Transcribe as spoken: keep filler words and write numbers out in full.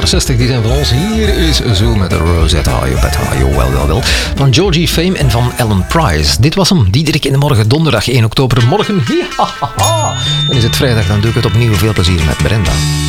jaren zestig, die zijn van ons. Hier is Zo met de Rosetta, you bet, you wel, wel, wel. Van Georgie Fame en van Ellen Price. Dit was hem, Diederik in de morgen, donderdag één oktober. Morgen, ja, dan is het vrijdag, dan doe ik het opnieuw. Veel plezier met Brenda.